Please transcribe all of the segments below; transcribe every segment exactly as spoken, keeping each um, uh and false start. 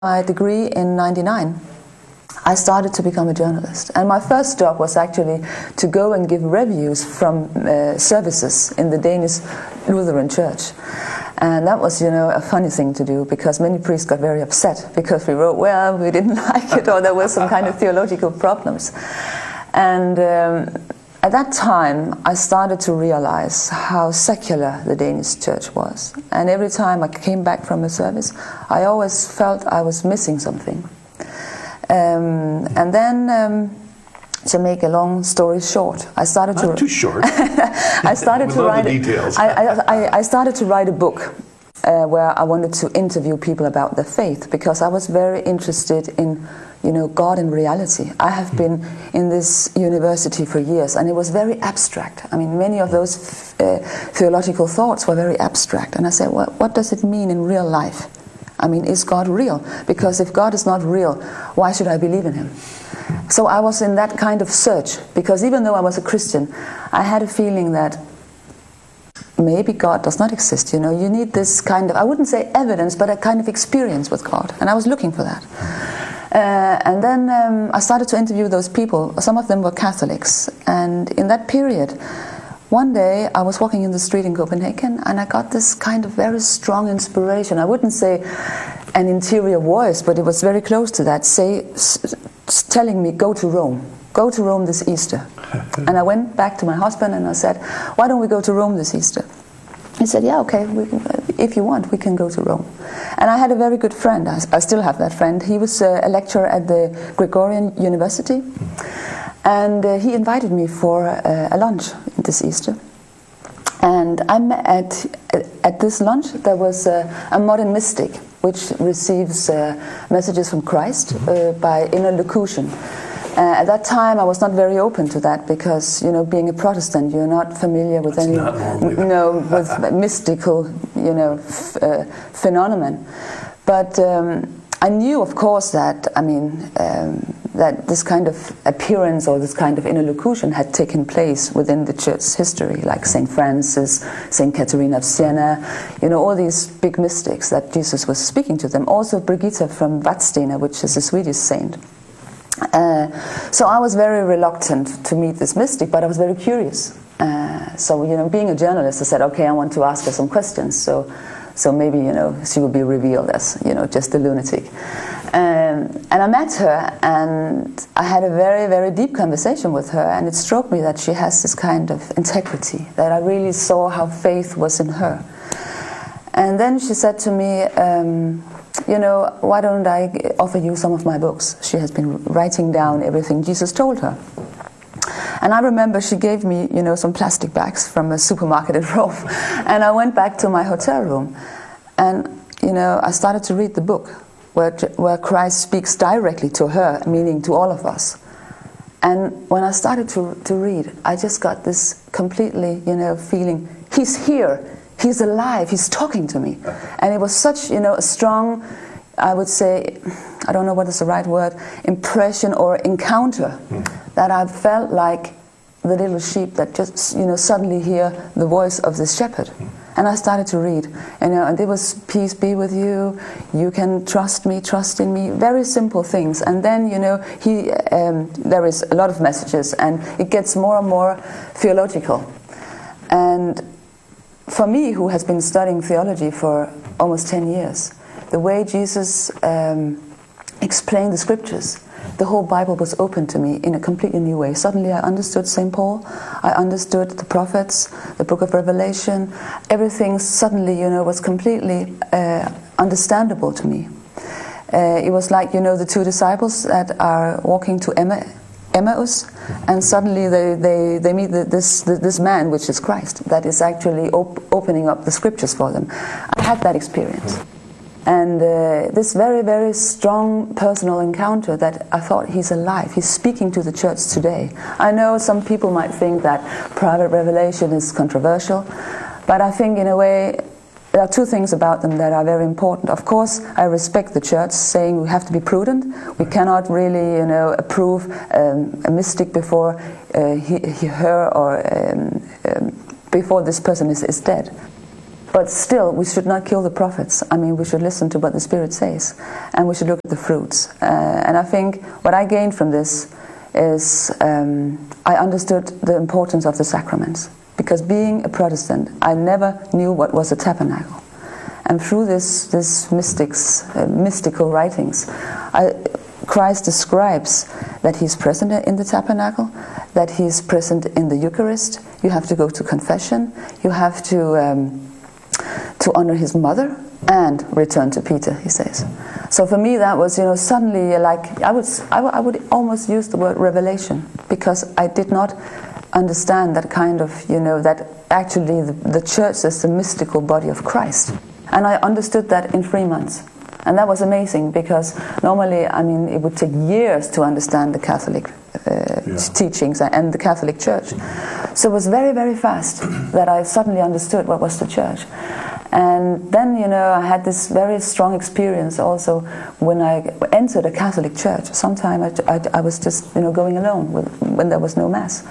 my degree in ninety-nine, I started to become a journalist. And my first job was actually to go and give reviews from uh, services in the Danish Lutheran Church. And that was, you know, a funny thing to do, because many priests got very upset because we wrote, well, we didn't like it, or there were some kind of theological problems. And um, at that time, I started to realize how secular the Danish church was. And every time I came back from a service, I always felt I was missing something. Um, and then, um, to make a long story short, I started Not to... too short. I started we to love write... the details. I, I, I started to write a book uh, where I wanted to interview people about their faith, because I was very interested in, you know, God and reality. I have been in this university for years, and it was very abstract. I mean, many of those uh, theological thoughts were very abstract. And I said, well, what does it mean in real life? I mean, is God real? Because if God is not real, why should I believe in him? So I was in that kind of search, because even though I was a Christian, I had a feeling that maybe God does not exist. You know, you need this kind of, I wouldn't say evidence, but a kind of experience with God. And I was looking for that. Uh, and then um, I started to interview those people. Some of them were Catholics. And in that period, one day I was walking in the street in Copenhagen, and I got this kind of very strong inspiration. I wouldn't say an interior voice, but it was very close to that, say, s s telling me, go to Rome. Go to Rome this Easter. And I went back to my husband and I said, why don't we go to Rome this Easter? He said, yeah, okay, we, if you want, we can go to Rome. And I had a very good friend. I, I still have that friend. He was uh, a lecturer at the Gregorian University. And uh, he invited me for uh, a lunch this Easter. And I'm at, at this lunch, there was uh, a modern mystic, which receives uh, messages from Christ uh, by interlocution. Uh, at that time, I was not very open to that, because, you know, being a Protestant, you're not familiar with That's any, not normally you know, with mystical, you know, f uh, phenomenon. But um, I knew, of course, that, I mean, um, that this kind of appearance or this kind of interlocution had taken place within the church's history, like Saint Francis, Saint Catherine of Siena, you know, all these big mystics that Jesus was speaking to them. Also Brigitta from Vadstena, which is a Swedish saint. Uh, so I was very reluctant to meet this mystic, but I was very curious. Uh, so, you know, being a journalist, I said, okay, I want to ask her some questions. So, so maybe, you know, she will be revealed as, you know, just a lunatic. Um, and I met her, and I had a very, very deep conversation with her, and it struck me that she has this kind of integrity, that I really saw how faith was in her. And then she said to me, um, you know, why don't I offer you some of my books? She has been writing down everything Jesus told her. And I remember she gave me, you know, some plastic bags from a supermarket in Rome. And I went back to my hotel room, and, you know, I started to read the book where, where Christ speaks directly to her, meaning to all of us. And when I started to, to read, I just got this completely, you know, feeling, he's here. He's alive, he's talking to me. And it was such, you know, a strong, I would say, I don't know what is the right word, impression or encounter, mm. that I felt like the little sheep that just, you know, suddenly hear the voice of the shepherd. Mm. And I started to read, you know, and it was, peace be with you, you can trust me, trust in me, very simple things. And then, you know, he, um, there is a lot of messages, and it gets more and more theological. And for me, who has been studying theology for almost ten years, the way Jesus um, explained the scriptures, the whole Bible was open to me in a completely new way. Suddenly I understood Saint Paul, I understood the prophets, the book of Revelation. Everything suddenly, you know, was completely uh, understandable to me. Uh, it was like, you know, the two disciples that are walking to Emma, Emmaus, and suddenly they, they, they meet the, this, the, this man, which is Christ, that is actually op opening up the scriptures for them. I had that experience. And uh, this very, very strong personal encounter that I thought, he's alive, he's speaking to the church today. I know some people might think that private revelation is controversial, but I think in a way, there are two things about them that are very important. Of course, I respect the church, saying we have to be prudent. We cannot really, you know, approve um, a mystic before uh, he, he, her, or um, um, before this person is, is dead. But still, we should not kill the prophets. I mean, we should listen to what the Spirit says, and we should look at the fruits. Uh, and I think what I gained from this is um, I understood the importance of the sacraments. Because being a Protestant, I never knew what was a tabernacle. And through this, this mystics, uh, mystical writings, I, Christ describes that he's present in the tabernacle, that he's present in the Eucharist. You have to go to confession. You have to... Um, to honor his mother and return to Peter, he says. So for me that was, you know, suddenly like, I would, I, w- I would almost use the word revelation, because I did not understand that kind of, you know, that actually the, the church is the mystical body of Christ. And I understood that in three months. And that was amazing, because normally, I mean, it would take years to understand the Catholic uh, yeah. teachings and the Catholic Church. So it was very, very fast that I suddenly understood what was the church. And then, you know, I had this very strong experience also when I entered a Catholic church. Sometime I, I, I was just, you know, going alone with, when there was no Mass.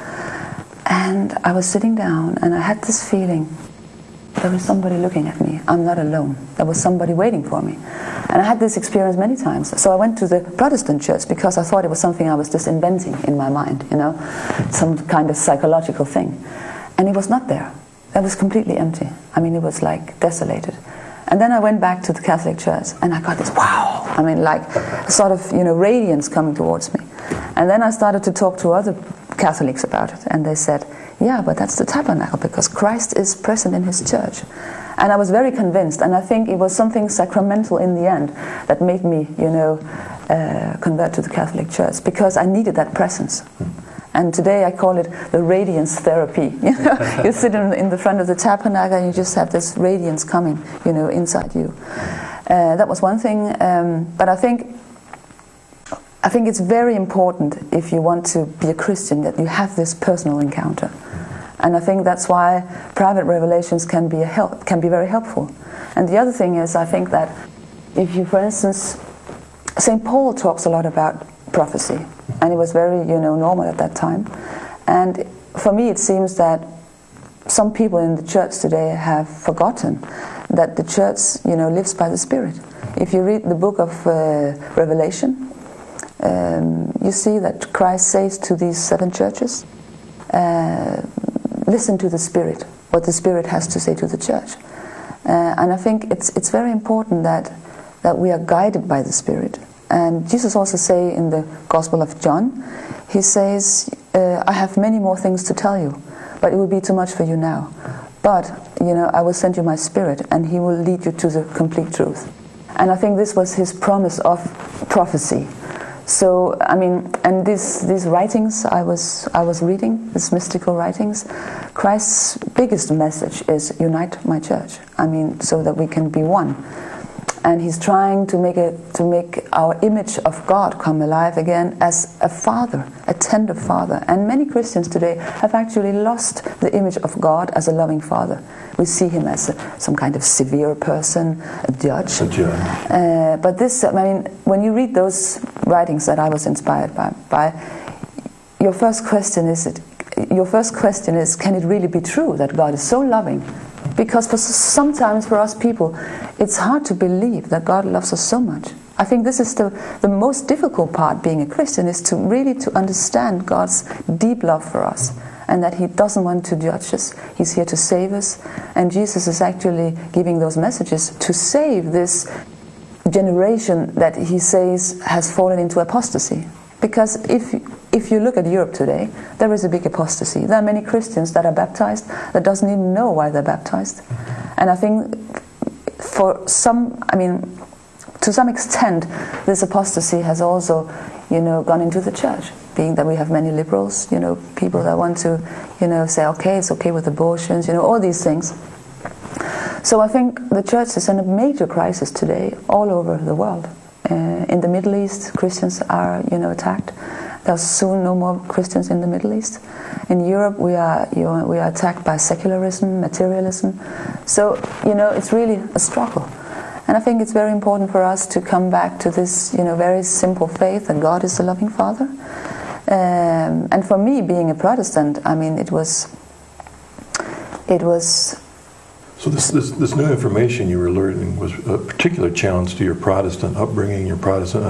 And I was sitting down and I had this feeling, there was somebody looking at me. I'm not alone. There was somebody waiting for me. And I had this experience many times. So I went to the Protestant church because I thought it was something I was just inventing in my mind, you know, some kind of psychological thing. And it was not there. It was completely empty. I mean, it was like desolated. And then I went back to the Catholic Church and I got this, wow, I mean, like a sort of, you know, radiance coming towards me. And then I started to talk to other Catholics about it, and they said, yeah, but that's the tabernacle, because Christ is present in his church. And I was very convinced, and I think it was something sacramental in the end that made me, you know, uh, convert to the Catholic Church, because I needed that presence. And today I call it the radiance therapy. You know, you sit in, in the front of the tabernacle and you just have this radiance coming, you know, inside you. Uh, that was one thing. Um, but I think, I think it's very important, if you want to be a Christian, that you have this personal encounter. And I think that's why private revelations can be a help, can be very helpful. And the other thing is, I think that if you, for instance, Saint Paul talks a lot about prophecy, and it was very, you know, normal at that time. And for me, it seems that some people in the church today have forgotten that the church, you know, lives by the Spirit. If you read the book of uh, Revelation, um, you see that Christ says to these seven churches, uh, listen to the Spirit, what the Spirit has to say to the church. Uh, and I think it's it's very important that that we are guided by the Spirit. And Jesus also say in the Gospel of John, he says, uh, I have many more things to tell you, but it will be too much for you now. But, you know, I will send you my Spirit, and he will lead you to the complete truth. And I think this was his promise of prophecy. So, I mean, and these these writings I was I was reading, these mystical writings, Christ's biggest message is unite my church. I mean, so that we can be one. And he's trying to make it to make our image of God come alive again as a father, a tender father. And many Christians today have actually lost the image of God as a loving father. We see him as a, some kind of severe person, a judge. Uh, but this, I mean, when you read those writings that I was inspired by, by your first question is, it, your first question is, can it really be true that God is so loving? Because for sometimes for us people, it's hard to believe that God loves us so much. I think this is the, the most difficult part being a Christian, is to really to understand God's deep love for us, and that he doesn't want to judge us. He's here to save us, and Jesus is actually giving those messages to save this generation that he says has fallen into apostasy. Because if if you look at Europe today, there is a big apostasy. There are many Christians that are baptized that doesn't even know why they're baptized. And I think for some, I mean, to some extent, this apostasy has also, you know, gone into the church. Being that we have many liberals, you know, people that want to, you know, say, okay, it's okay with abortions, you know, all these things. So I think the church is in a major crisis today all over the world. Uh, in the Middle East, Christians are, you know, attacked. There's soon no more Christians in the Middle East. In Europe, we are, you know, we are attacked by secularism, materialism. So, you know, it's really a struggle. And I think it's very important for us to come back to this, you know, very simple faith that God is a loving Father. Um, and for me, being a Protestant, I mean, it was, it was So this, this, this new information you were learning was a particular challenge to your Protestant upbringing, your Protestant